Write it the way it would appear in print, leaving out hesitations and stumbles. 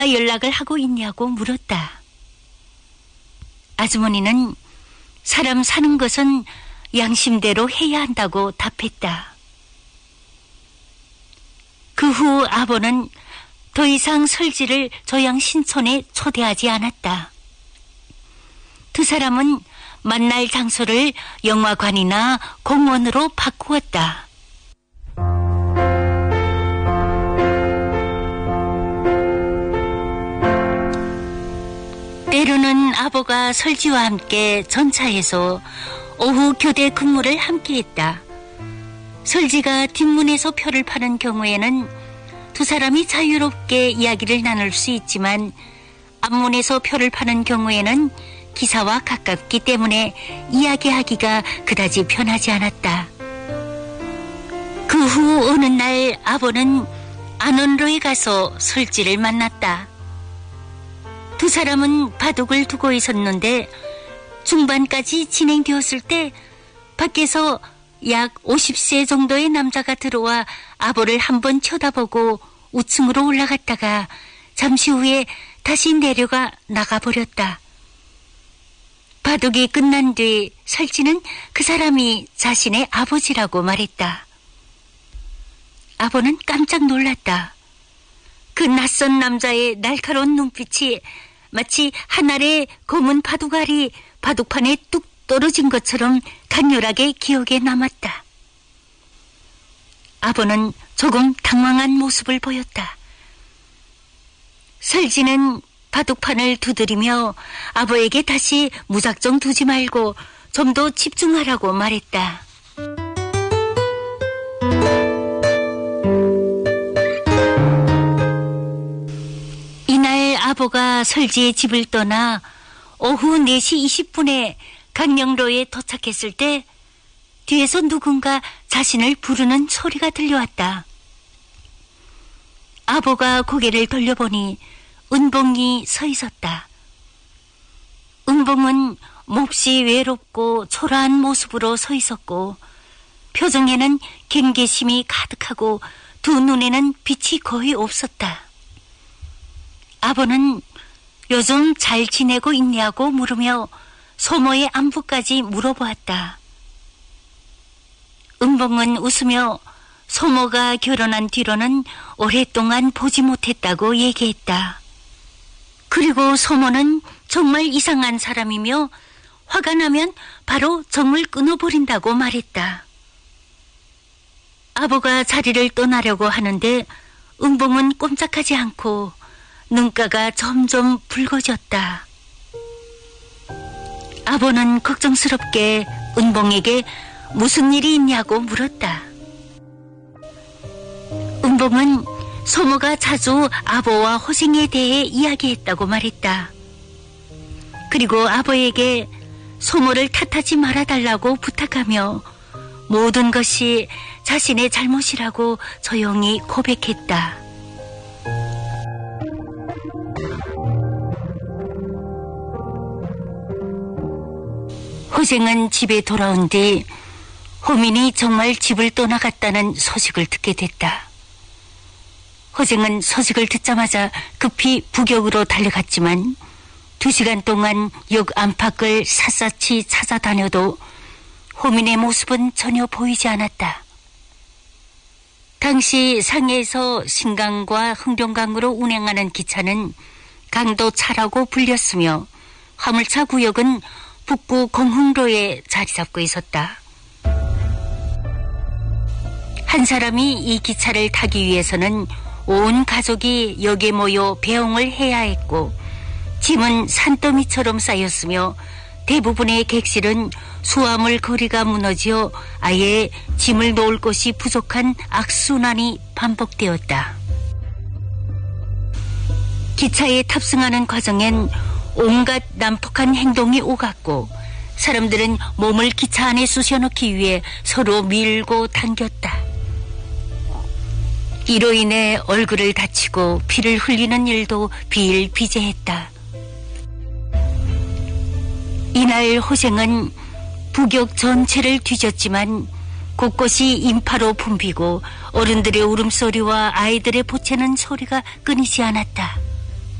연락을 하고 있냐고 물었다. 아주머니는 사람 사는 것은 양심대로 해야 한다고 답했다. 그 후 아버는 더 이상 설지를 조양 신촌에 초대하지 않았다. 두 사람은 만날 장소를 영화관이나 공원으로 바꾸었다. 때로는 아버가 설지와 함께 전차에서 오후 교대 근무를 함께했다. 설지가 뒷문에서 표를 파는 경우에는 두 사람이 자유롭게 이야기를 나눌 수 있지만 앞문에서 표를 파는 경우에는 기사와 가깝기 때문에 이야기하기가 그다지 편하지 않았다. 그 후 어느 날 아버는 안원로에 가서 설지를 만났다. 두 사람은 바둑을 두고 있었는데 중반까지 진행되었을 때 밖에서 약 50세 정도의 남자가 들어와 아버를 한번 쳐다보고 우층으로 올라갔다가 잠시 후에 다시 내려가 나가버렸다. 바둑이 끝난 뒤 설지는 그 사람이 자신의 아버지라고 말했다. 아버는 깜짝 놀랐다. 그 낯선 남자의 날카로운 눈빛이 마치 하늘의 검은 바둑알이 바둑판에 뚝 떨어진 것처럼 강렬하게 기억에 남았다. 아버는 조금 당황한 모습을 보였다. 설지는 바둑판을 두드리며 아버에게 다시 무작정 두지 말고 좀 더 집중하라고 말했다. 이날 아버가 설지의 집을 떠나 오후 4시 20분에 강령로에 도착했을 때 뒤에서 누군가 자신을 부르는 소리가 들려왔다. 아버가 고개를 돌려보니 은봉이 서 있었다. 은봉은 몹시 외롭고 초라한 모습으로 서 있었고 표정에는 경계심이 가득하고 두 눈에는 빛이 거의 없었다. 아버는 요즘 잘 지내고 있냐고 물으며 소모의 안부까지 물어보았다. 은봉은 웃으며 소모가 결혼한 뒤로는 오랫동안 보지 못했다고 얘기했다. 그리고 소모는 정말 이상한 사람이며 화가 나면 바로 정을 끊어버린다고 말했다. 아버가 자리를 떠나려고 하는데 은봉은 꼼짝하지 않고 눈가가 점점 붉어졌다. 아버는 걱정스럽게 은봉에게 무슨 일이 있냐고 물었다. 은봉은 소모가 자주 아버와 호생에 대해 이야기했다고 말했다. 그리고 아버에게 소모를 탓하지 말아달라고 부탁하며 모든 것이 자신의 잘못이라고 조용히 고백했다. 호생은 집에 돌아온 뒤 호민이 정말 집을 떠나갔다는 소식을 듣게 됐다. 호생은 소식을 듣자마자 급히 부경으로 달려갔지만 2시간 동안 역 안팎을 샅샅이 찾아다녀도 호민의 모습은 전혀 보이지 않았다. 당시 상해에서 신강과 흥룡강으로 운행하는 기차는 강도차라고 불렸으며 화물차 구역은 북부 공흥로에 자리 잡고 있었다. 한 사람이 이 기차를 타기 위해서는 온 가족이 역에 모여 배웅을 해야 했고 짐은 산더미처럼 쌓였으며 대부분의 객실은 수화물 거리가 무너져 아예 짐을 놓을 곳이 부족한 악순환이 반복되었다. 기차에 탑승하는 과정엔 온갖 난폭한 행동이 오갔고 사람들은 몸을 기차 안에 쑤셔넣기 위해 서로 밀고 당겼다. 이로 인해 얼굴을 다치고 피를 흘리는 일도 비일비재했다. 이날 호생은 부격 전체를 뒤졌지만 곳곳이 인파로 붐비고 어른들의 울음소리와 아이들의 보채는 소리가 끊이지 않았다.